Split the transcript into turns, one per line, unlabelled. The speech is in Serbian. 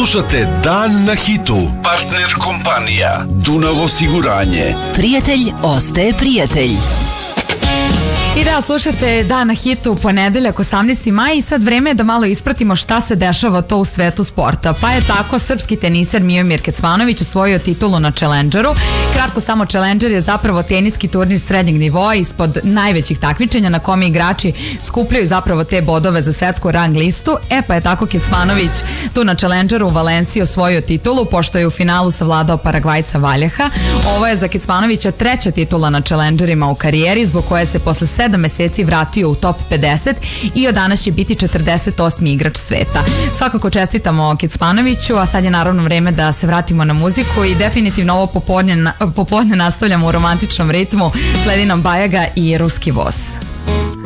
Slušate Dan na hitu. Partner kompanija Dunav osiguranje.
Prijatelj ostaje prijatelj.
I da, slušate Dan na hitu, ponedeljak 18. maj i sad vreme je da malo ispratimo šta se dešava to u svetu sporta. Pa je tako srpski teniser Miomir Kecmanović osvojio titulu na Challengeru. Kratko samo, Challenger je zapravo teniski turnir srednjeg nivoa ispod najvećih takmičenja na kome igrači skupljaju zapravo te bodove za svetsku rang listu. Pa je tako Kecmanović tu na Challengeru u Valenciji osvojio titulu, pošto je u finalu savladao Paragvajca Valjeha. Ovo je za Kecmanovića treća titula na Challengerima u karijeri, zbog koje se posle 7 meseci vratio u top 50 i od danas će biti 48. igrač sveta. Svakako čestitamo Kecmanoviću, a sad je naravno vreme da se vratimo na muziku i definitivno ovo popodne nastavljamo u romantičnom ritmu. Sledi nam Bajaga i Ruski voz.